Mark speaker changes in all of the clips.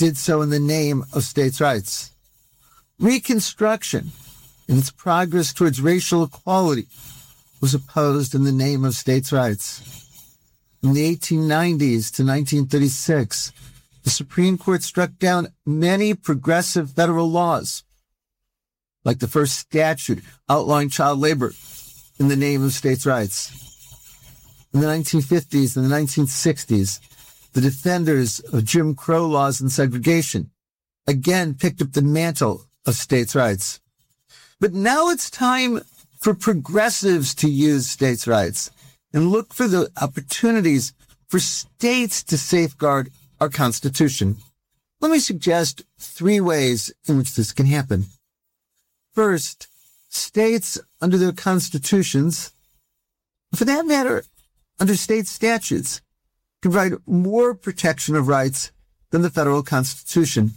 Speaker 1: did so in the name of states' rights. Reconstruction, in its progress towards racial equality, was opposed in the name of states' rights. From the 1890s to 1936, the Supreme Court struck down many progressive federal laws, like the first statute outlawing child labor in the name of states' rights. In the 1950s and the 1960s, the defenders of Jim Crow laws and segregation again picked up the mantle of states' rights. But now it's time for progressives to use states' rights and look for the opportunities for states to safeguard our Constitution. Let me suggest 3 ways in which this can happen. First, states under their constitutions, for that matter, under state statutes, can provide more protection of rights than the federal Constitution.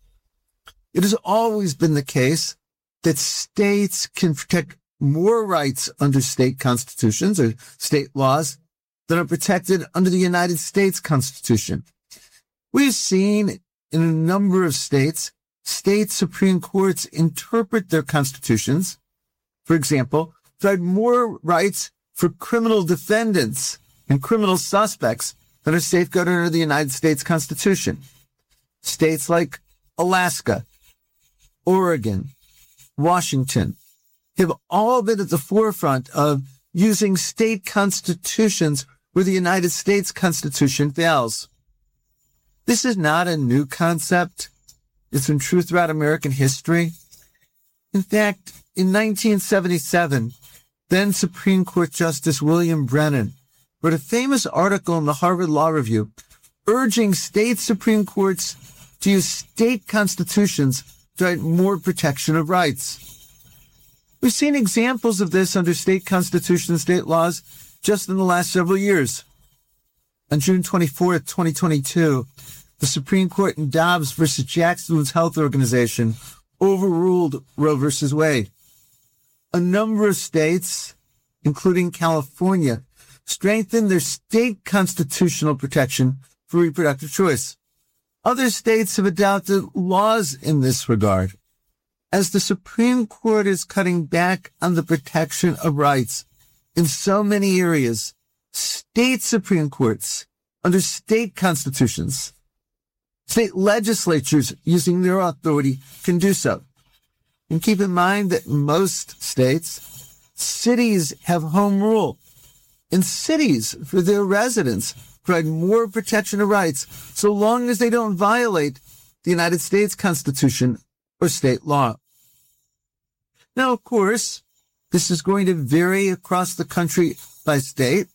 Speaker 1: It has always been the case that states can protect more rights under state constitutions or state laws than are protected under the United States Constitution. We've seen in a number of states, state Supreme Courts interpret their constitutions, for example, provide more rights for criminal defendants and criminal suspects that are safeguarded under the United States Constitution. States like Alaska, Oregon, Washington have all been at the forefront of using state constitutions where the United States Constitution fails. This is not a new concept. It's been true throughout American history. In fact, in 1977, then Supreme Court Justice William Brennan wrote a famous article in the Harvard Law Review urging state Supreme Courts to use state constitutions to provide more protection of rights. We've seen examples of this under state constitutions and state laws just in the last several years. On June 24th, 2022, the Supreme Court in Dobbs versus Jackson Woods Health Organization overruled Roe versus Wade. A number of states, including California, strengthened their state constitutional protection for reproductive choice. Other states have adopted laws in this regard. As the Supreme Court is cutting back on the protection of rights in so many areas, state Supreme Courts under state constitutions, state legislatures using their authority can do so. And keep in mind that in most states, cities have home rule. And cities, for their residents, provide more protection of rights so long as they don't violate the United States Constitution or state law. Now, of course, this is going to vary across the country by state.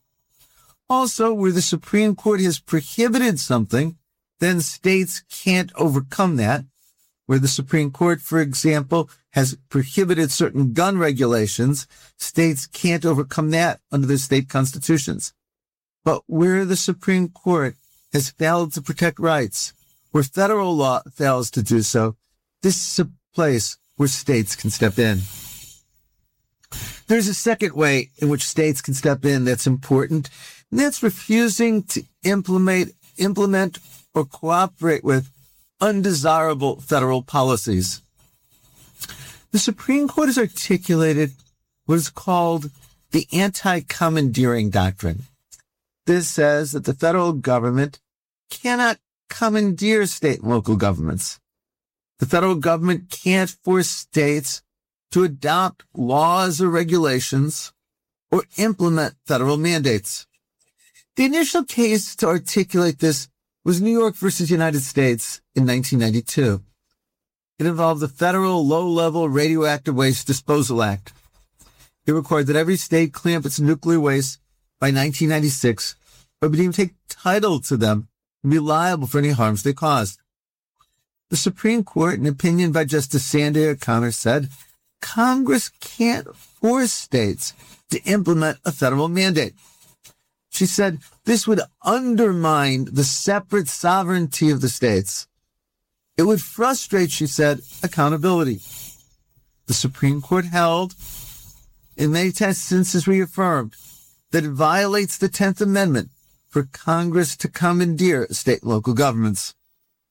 Speaker 1: Also, where the Supreme Court has prohibited something, then states can't overcome that. Where the Supreme Court, for example, has prohibited certain gun regulations, states can't overcome that under their state constitutions. But where the Supreme Court has failed to protect rights, where federal law fails to do so, this is a place where states can step in. There's a second way in which states can step in that's important, and that's refusing to implement or cooperate with undesirable federal policies. The Supreme Court has articulated what is called the anti-commandeering doctrine. This says that the federal government cannot commandeer state and local governments. The federal government can't force states to adopt laws or regulations or implement federal mandates. The initial case to articulate this was New York versus United States in 1992. It involved the Federal Low-Level Radioactive Waste Disposal Act. It required that every state clean up its nuclear waste by 1996 or be deemed to take title to them and be liable for any harms they caused. The Supreme Court, in an opinion by Justice Sandra O'Connor, said Congress can't force states to implement a federal mandate. She said this would undermine the separate sovereignty of the states. It would frustrate, she said, accountability. The Supreme Court held, in many instances reaffirmed, that it violates the 10th Amendment for Congress to commandeer state and local governments.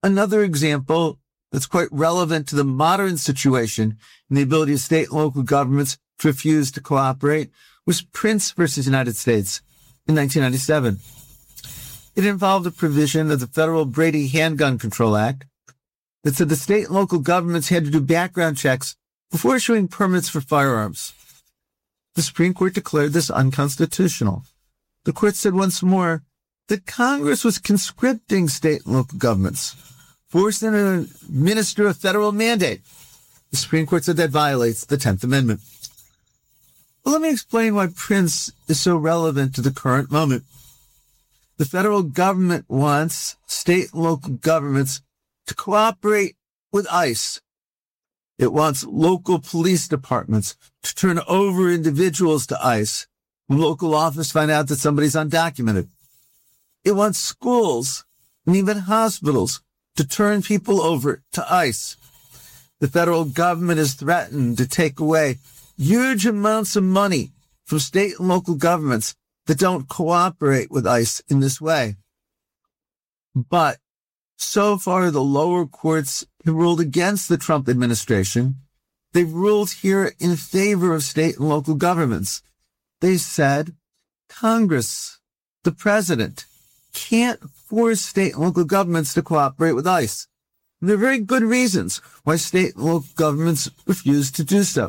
Speaker 1: Another example that's quite relevant to the modern situation and the ability of state and local governments to refuse to cooperate was Prince versus United States in 1997. It involved a provision of the Federal Brady Handgun Control Act that said the state and local governments had to do background checks before issuing permits for firearms. The Supreme Court declared this unconstitutional. The court said once more that Congress was conscripting state and local governments, forcing them to administer a federal mandate. The Supreme Court said that violates the 10th Amendment. Well, let me explain why Prince is so relevant to the current moment. The federal government wants state and local governments to cooperate with ICE. It wants local police departments to turn over individuals to ICE when local officers find out that somebody's undocumented. It wants schools and even hospitals to turn people over to ICE. The federal government has threatened to take away huge amounts of money from state and local governments that don't cooperate with ICE in this way. But so far, the lower courts have ruled against the Trump administration. They've ruled here in favor of state and local governments. They said Congress, the president, can't force state and local governments to cooperate with ICE. And there are very good reasons why state and local governments refuse to do so.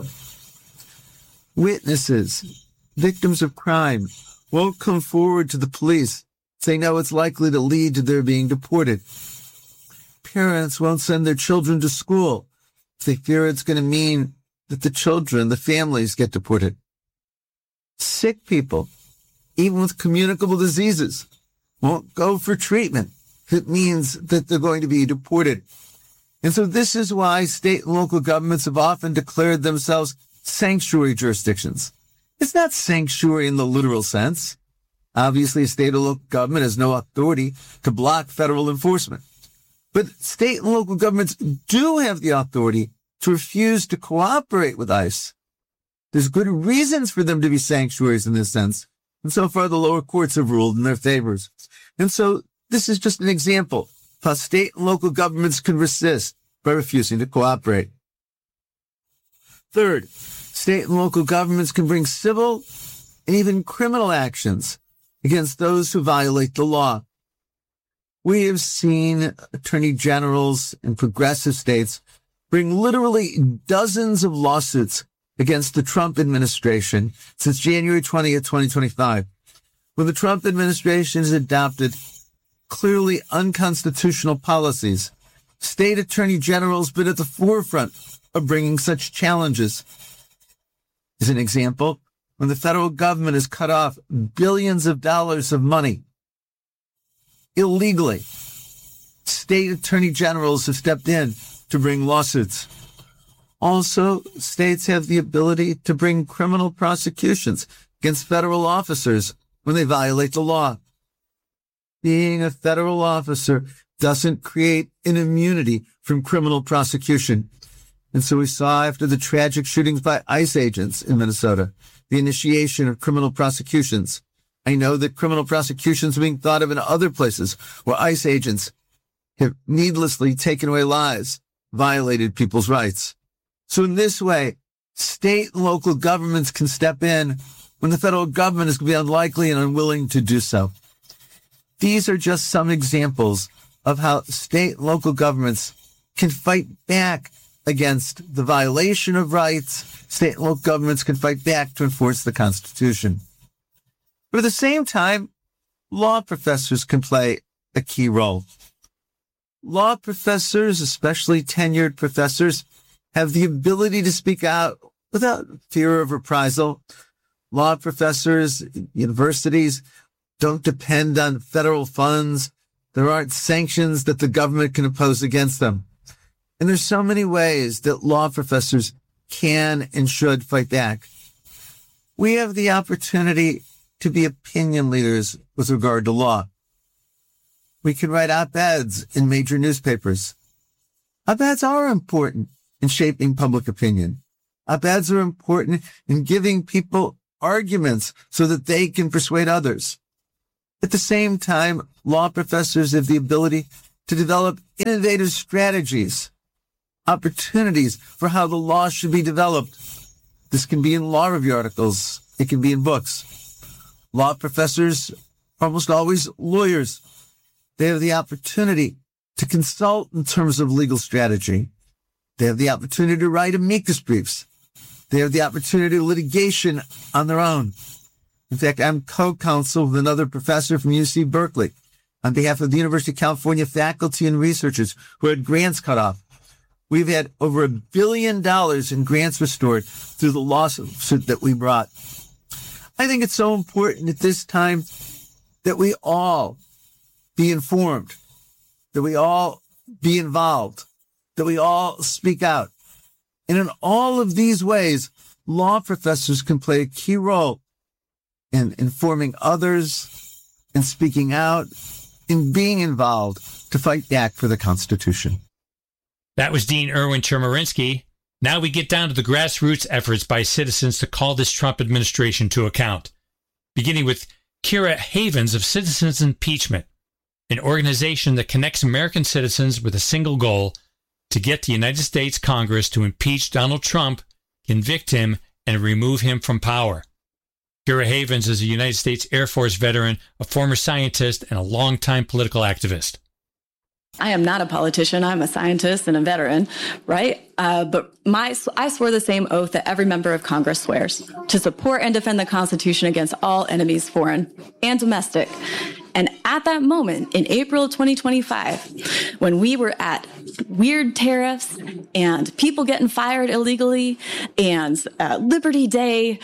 Speaker 1: Witnesses, victims of crime, won't come forward to the police, saying no, it's likely to lead to their being deported. Parents won't send their children to school if they fear it's going to mean that the children, the families, get deported. Sick people, even with communicable diseases, won't go for treatment if it means that they're going to be deported. And so this is why state and local governments have often declared themselves sanctuary jurisdictions. It's not sanctuary in the literal sense. Obviously, a state or local government has no authority to block federal enforcement. But state and local governments do have the authority to refuse to cooperate with ICE. There's good reasons for them to be sanctuaries in this sense. And so far, the lower courts have ruled in their favors. And so this is just an example of how state and local governments can resist by refusing to cooperate. Third, state and local governments can bring civil and even criminal actions against those who violate the law. We have seen attorney generals in progressive states bring literally dozens of lawsuits against the Trump administration since January 20th, 2025, when the Trump administration has adopted clearly unconstitutional policies. State attorney generals have been at the forefront of bringing such challenges. As an example, when the federal government has cut off billions of dollars of money illegally, state attorney generals have stepped in to bring lawsuits. Also, states have the ability to bring criminal prosecutions against federal officers when they violate the law. Being a federal officer doesn't create an immunity from criminal prosecution. And so we saw after the tragic shootings by ICE agents in Minnesota, the initiation of criminal prosecutions. I know that criminal prosecutions are being thought of in other places where ICE agents have needlessly taken away lives, violated people's rights. So in this way, state and local governments can step in when the federal government is going to be unlikely and unwilling to do so. These are just some examples of how state and local governments can fight back against the violation of rights. State and local governments can fight back to enforce the Constitution. But at the same time, law professors can play a key role. Law professors, especially tenured professors, have the ability to speak out without fear of reprisal. Law professors, universities don't depend on federal funds. There aren't sanctions that the government can impose against them. And there's so many ways that law professors can and should fight back. We have the opportunity to be opinion leaders with regard to law. We can write op-eds in major newspapers. Op-eds are important in shaping public opinion. Op-eds are important in giving people arguments so that they can persuade others. At the same time, law professors have the ability to develop innovative strategies, opportunities for how the law should be developed. This can be in law review articles. It can be in books. Law professors are almost always lawyers. They have the opportunity to consult in terms of legal strategy. They have the opportunity to write amicus briefs. They have the opportunity to litigation on their own. In fact, I'm co-counsel with another professor from UC Berkeley on behalf of the University of California faculty and researchers who had grants cut off. We've had over $1 billion in grants restored through the lawsuit that we brought. I think it's so important at this time that we all be informed, that we all be involved, that we all speak out. And in all of these ways, law professors can play a key role in informing others, in speaking out, in being involved to fight back for the Constitution.
Speaker 2: That was Dean Erwin Chemerinsky. Now we get down to the grassroots efforts by citizens to call this Trump administration to account, beginning with Kira Havens of Citizens Impeachment, an organization that connects American citizens with a single goal: to get the United States Congress to impeach Donald Trump, convict him, and remove him from power. Kira Havens is a United States Air Force veteran, a former scientist, and a longtime political activist.
Speaker 3: I am not a politician. I'm a scientist and a veteran, right? But I swore the same oath that every member of Congress swears: to support and defend the Constitution against all enemies, foreign and domestic. And at that moment, in April of 2025, when we were at weird tariffs and people getting fired illegally and Liberty Day,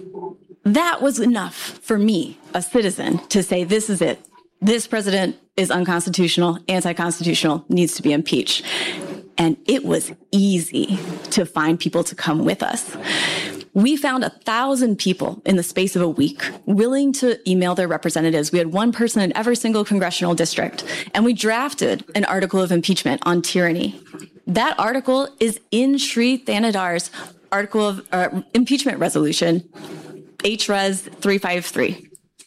Speaker 3: that was enough for me, a citizen, to say, this is it. This president is unconstitutional, anti-constitutional, needs to be impeached. And it was easy to find people to come with us. We found 1,000 people in the space of a week willing to email their representatives. We had one person in every single congressional district, and we drafted an article of impeachment on tyranny. That article is in Sri Thanadar's article of impeachment resolution, HRES 353.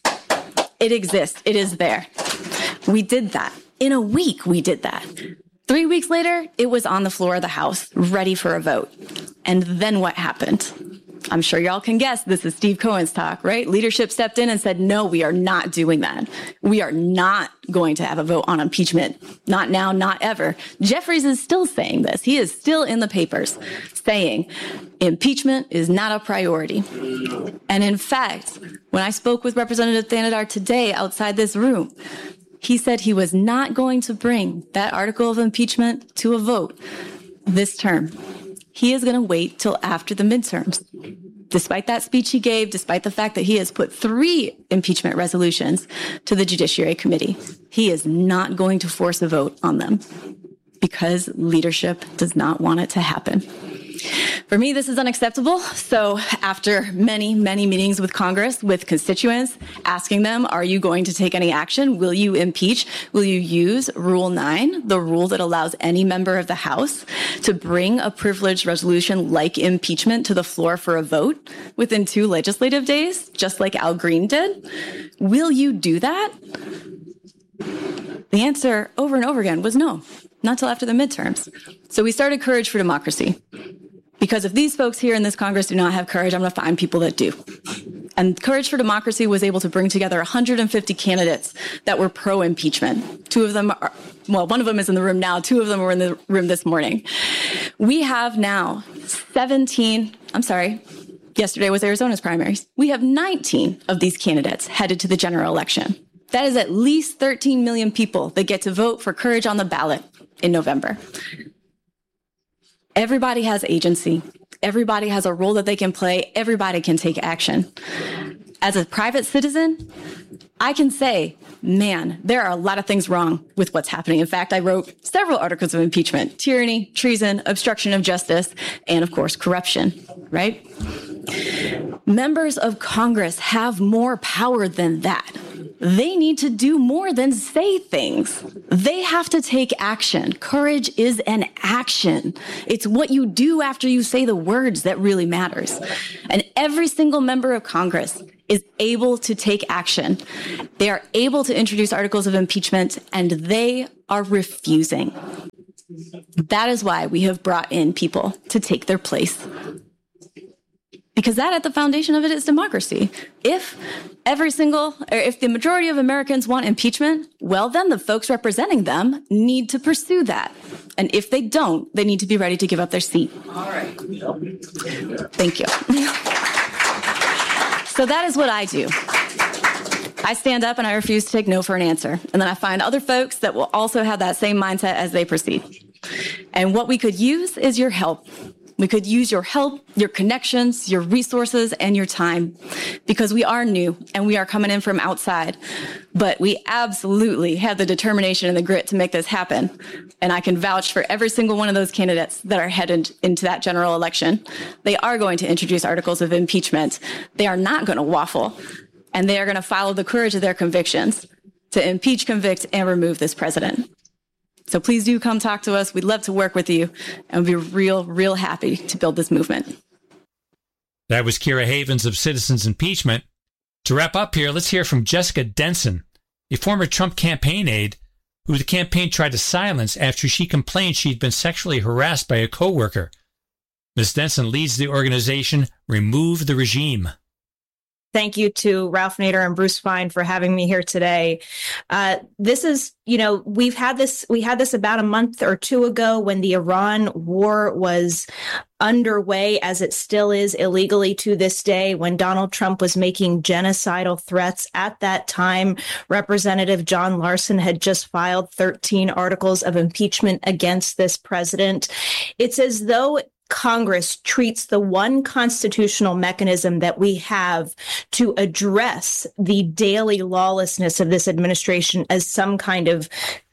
Speaker 3: It exists. It is there. We did that. In a week, we did that. 3 weeks later, it was on the floor of the House, ready for a vote. And then what happened? I'm sure y'all can guess. This is Steve Cohen's talk, right? Leadership stepped in and said, no, we are not doing that. We are not going to have a vote on impeachment. Not now, not ever. Jeffries is still saying this. He is still in the papers saying impeachment is not a priority. And in fact, when I spoke with Representative Thanadar today outside this room, he said he was not going to bring that article of impeachment to a vote this term. He is going to wait till after the midterms. Despite that speech he gave, despite the fact that he has put 3 impeachment resolutions to the Judiciary Committee, he is not going to force a vote on them because leadership does not want it to happen. For me, this is unacceptable. So after many, many meetings with Congress, with constituents, asking them, are you going to take any action? Will you impeach? Will you use Rule 9, the rule that allows any member of the House to bring a privileged resolution like impeachment to the floor for a vote within 2 legislative days, just like Al Green did? Will you do that? The answer over and over again was no, not till after the midterms. So we started Courage for Democracy. Because if these folks here in this Congress do not have courage, I'm going to find people that do. And Courage for Democracy was able to bring together 150 candidates that were pro-impeachment. 2 of them are, well, one of them is in the room now. 2 of them were in the room this morning. We have now yesterday was Arizona's primaries. We have 19 of these candidates headed to the general election. That is at least 13 million people that get to vote for Courage on the ballot in November. Everybody has agency. Everybody has a role that they can play. Everybody can take action. As a private citizen, I can say, man, there are a lot of things wrong with what's happening. In fact, I wrote several articles of impeachment: tyranny, treason, obstruction of justice, and of course, corruption, right? Members of Congress have more power than that. They need to do more than say things. They have to take action. Courage is an action. It's what you do after you say the words that really matters. And every single member of Congress is able to take action. They are able to introduce articles of impeachment, and they are refusing. That is why we have brought in people to take their place. Because that at the foundation of it is democracy. If the majority of Americans want impeachment, well, then the folks representing them need to pursue that. And if they don't, they need to be ready to give up their seat. All right. Thank you. So that is what I do. I stand up and I refuse to take no for an answer. And then I find other folks that will also have that same mindset as they proceed. And what we could use is your help. We could use your help, your connections, your resources, and your time, because we are new and we are coming in from outside. But we absolutely have the determination and the grit to make this happen. And I can vouch for every single one of those candidates that are headed into that general election. They are going to introduce articles of impeachment. They are not going to waffle, and they are going to follow the courage of their convictions to impeach, convict, and remove this president. So please do come talk to us. We'd love to work with you, and we'd be real happy to build this movement.
Speaker 2: That was Kira Havens of Citizens Impeachment. To wrap up here, let's hear from Jessica Denson, a former Trump campaign aide who the campaign tried to silence after she complained she'd been sexually harassed by a coworker. Ms. Denson leads the organization Remove the Regime.
Speaker 4: Thank you to Ralph Nader and Bruce Fein for having me here today. This is, we had this about a month or two ago when the Iran war was underway, as it still is illegally to this day, when Donald Trump was making genocidal threats. At that time, Representative John Larson had just filed 13 articles of impeachment against this president. It's as though Congress treats the one constitutional mechanism that we have to address the daily lawlessness of this administration as some kind of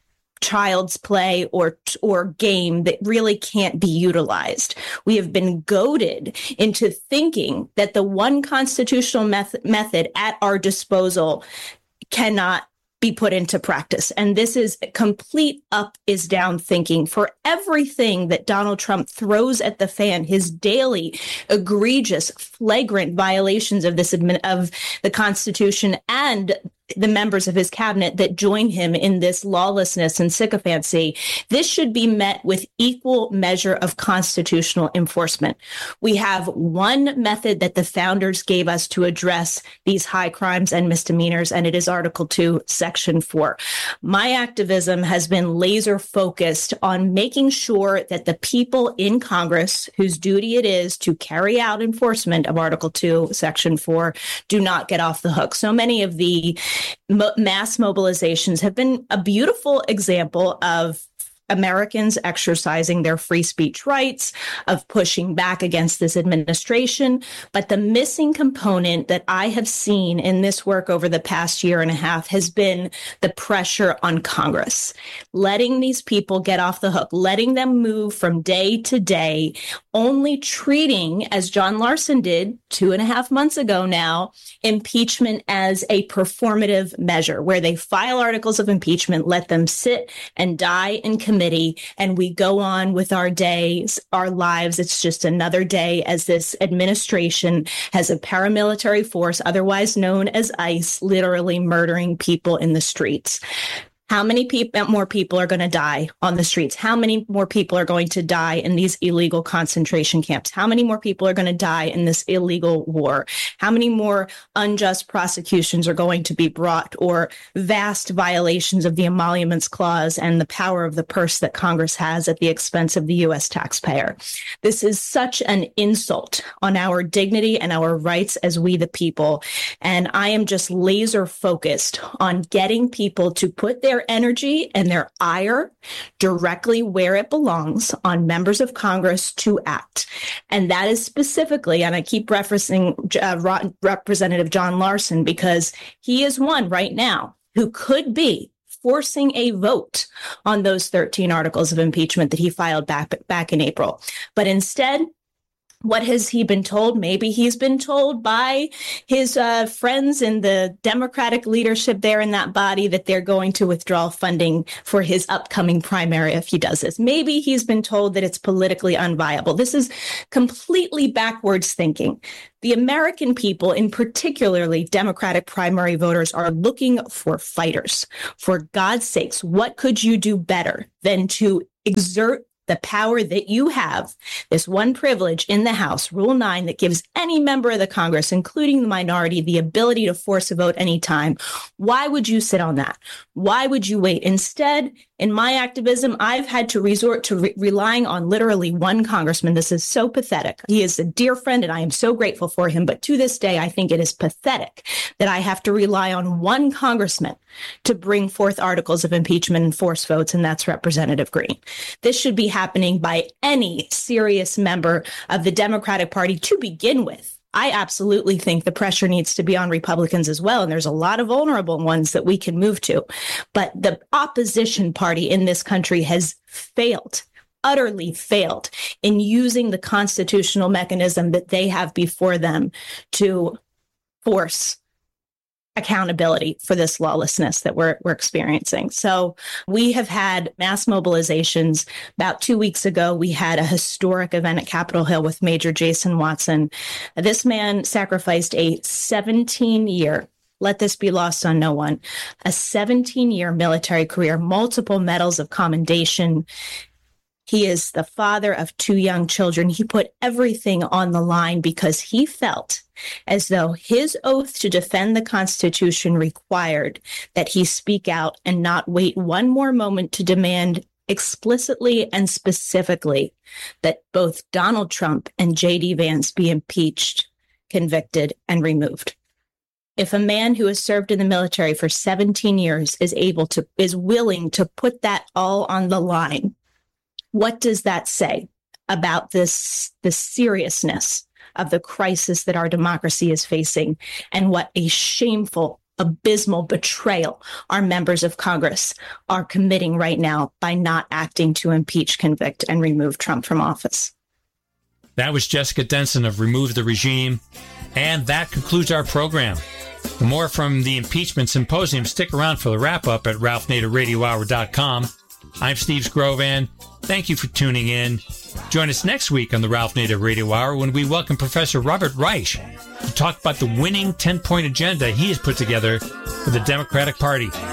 Speaker 4: child's play or game that really can't be utilized. We have been goaded into thinking that the one constitutional method at our disposal cannot be put into practice. And this is complete up is down thinking. For everything that Donald Trump throws at the fan, his daily egregious, flagrant violations of of the Constitution and the members of his cabinet that join him in this lawlessness and sycophancy, this should be met with equal measure of constitutional enforcement. We have one method that the founders gave us to address these high crimes and misdemeanors, and it is Article 2, Section 4. My activism has been laser focused on making sure that the people in Congress, whose duty it is to carry out enforcement of Article 2, Section 4, do not get off the hook. So many of the mass mobilizations have been a beautiful example of Americans exercising their free speech rights, of pushing back against this administration. But the missing component that I have seen in this work over the past year and a half has been the pressure on Congress, letting these people get off the hook, letting them move from day to day, only treating, as John Larson did 2.5 months ago now, impeachment as a performative measure where they file articles of impeachment, let them sit and die in committee, and we go on with our days, our lives. It's just another day as this administration has a paramilitary force, otherwise known as ICE, literally murdering people in the streets. How many more people are going to die on the streets? How many more people are going to die in these illegal concentration camps? How many more people are going to die in this illegal war? How many more unjust prosecutions are going to be brought, or vast violations of the Emoluments Clause and the power of the purse that Congress has at the expense of the U.S. taxpayer? This is such an insult on our dignity and our rights as we the people. And I am just laser focused on getting people to put their energy and their ire directly where it belongs, on members of Congress to act. And that is specifically, and I keep referencing Representative John Larson, because he is one right now who could be forcing a vote on those 13 articles of impeachment that he filed back in April. But instead, What has he been told? Maybe he's been told by his friends in the Democratic leadership there in that body that they're going to withdraw funding for his upcoming primary if he does this. Maybe he's been told that it's politically unviable. This is completely backwards thinking. The American people, in particularly Democratic primary voters, are looking for fighters. For God's sakes, what could you do better than to exert the power that you have, this one privilege in the House, Rule 9, that gives any member of the Congress, including the minority, the ability to force a vote anytime? Why would you sit on that? Why would you wait? Instead, in my activism, I've had to resort to relying on literally one congressman. This is so pathetic. He is a dear friend, and I am so grateful for him. But to this day, I think it is pathetic that I have to rely on one congressman to bring forth articles of impeachment and force votes, and that's Representative Green. This should be happening by any serious member of the Democratic Party to begin with. I absolutely think the pressure needs to be on Republicans as well. And there's a lot of vulnerable ones that we can move to. But the opposition party in this country has failed, utterly failed in using the constitutional mechanism that they have before them to force accountability for this lawlessness that we're experiencing. So we have had mass mobilizations. About 2 weeks ago, we had a historic event at Capitol Hill with Major Jason Watson. This man sacrificed a 17-year, let this be lost on no one, a 17-year military career, multiple medals of commendation. He is the father of 2 young children. He put everything on the line because he felt as though his oath to defend the Constitution required that he speak out and not wait one more moment to demand explicitly and specifically that both Donald Trump and J.D. Vance be impeached, convicted, and removed. If a man who has served in the military for 17 years is willing to put that all on the line, what does that say about the seriousness of the crisis that our democracy is facing, and what a shameful, abysmal betrayal our members of Congress are committing right now by not acting to impeach, convict, and remove Trump from office?
Speaker 2: That was Jessica Denson of Remove the Regime. And that concludes our program. For more from the Impeachment Symposium, stick around for the wrap-up at RalphNaderRadioHour.com. I'm Steve Scrovan. Thank you for tuning in. Join us next week on the Ralph Nader Radio Hour when we welcome Professor Robert Reich to talk about the winning 10-point agenda he has put together for the Democratic Party.